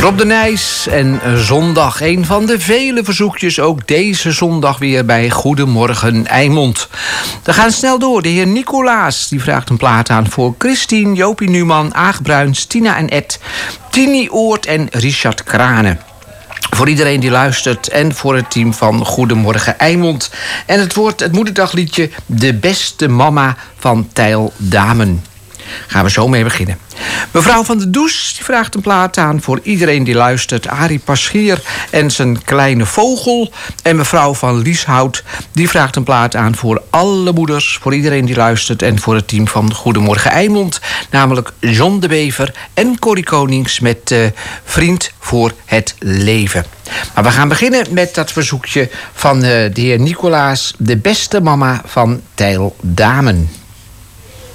Rob de Nijs en zondag. Een van de vele verzoekjes ook deze zondag weer bij Goedemorgen Eimond. We gaan snel door. De heer Nicolaas die vraagt een plaat aan voor Christine, Jopie Numan, Aag Bruins, Tina en Ed, Tini Oort en Richard Kranen. Voor iedereen die luistert en voor het team van Goedemorgen Eimond. En het wordt het moederdagliedje De Beste Mama van Tijl Damen. Gaan we zo mee beginnen. Mevrouw van de Does die vraagt een plaat aan voor iedereen die luistert. Arie Paschier en zijn kleine vogel. En mevrouw van Lieshout die vraagt een plaat aan voor alle moeders, voor iedereen die luistert en voor het team van Goedemorgen Eimond. Namelijk John de Bever en Corrie Konings met Vriend voor het Leven. Maar we gaan beginnen met dat verzoekje van de heer Nicolaas. De Beste Mama van Tijl Damen.